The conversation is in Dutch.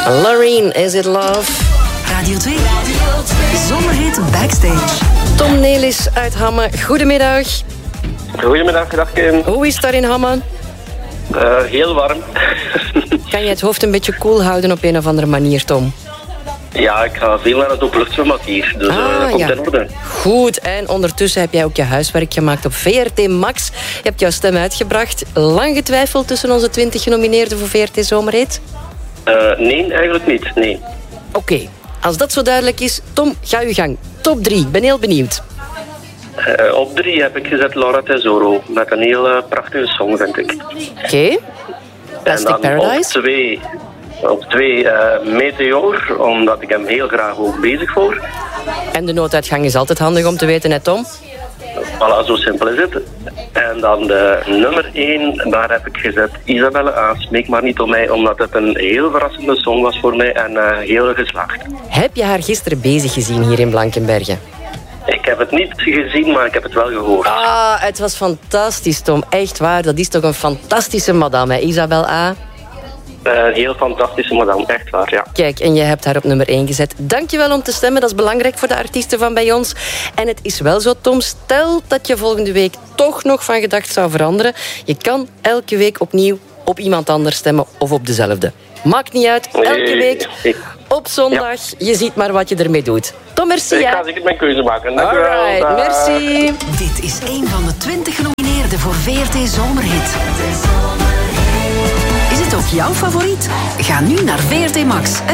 Loreen, Is It Love? Radio 2. Zomerhit Backstage. Tom Nelis uit Hamme, goedemiddag. Goedemiddag, dag Kim. Hoe is het daar in Hamme? Heel warm. Kan je het hoofd een beetje koel houden op een of andere manier, Tom? Ja, ik ga veel naar het openluchtzwembad hier, dus dat komt in orde. Goed, en ondertussen heb jij ook je huiswerk gemaakt op VRT Max. Je hebt jouw stem uitgebracht. Lang getwijfeld tussen onze 20 genomineerden voor VRT Zomerhit? Nee, eigenlijk niet, nee. Oké, als dat zo duidelijk is, Tom, ga uw gang. Top 3, ben heel benieuwd. Op 3 heb ik gezet Laura Tesoro, met een heel prachtige song, vind ik. Oké. Plastic Paradise? Op 2 Meteor, omdat ik hem heel graag ook bezig voor. En de nooduitgang is altijd handig om te weten, hè Tom? Voilà, zo simpel is het. En dan de nummer 1, daar heb ik gezet Isabelle A. Smeek maar niet om mij, omdat het een heel verrassende song was voor mij en heel geslaagd. Heb je haar gisteren bezig gezien hier in Blankenberge? Ik heb het niet gezien, maar ik heb het wel gehoord. Het was fantastisch, Tom. Echt waar, dat is toch een fantastische madame, hè, Isabelle A? Heel fantastische madame, echt waar, ja. Kijk, en je hebt haar op nummer 1 gezet. Dankjewel om te stemmen, dat is belangrijk voor de artiesten van bij ons. En het is wel zo, Tom, stel dat je volgende week toch nog van gedacht zou veranderen. Je kan elke week opnieuw op iemand anders stemmen of op dezelfde. Maakt niet uit, elke week op zondag. Ja. Je ziet maar wat je ermee doet. Tom, merci. Ik ga zeker mijn keuze maken. Dank u wel. Alright, merci. Dit is een van de 20 genomineerden voor VRT Zomerhit. Is het ook jouw favoriet? Ga nu naar VRT Max.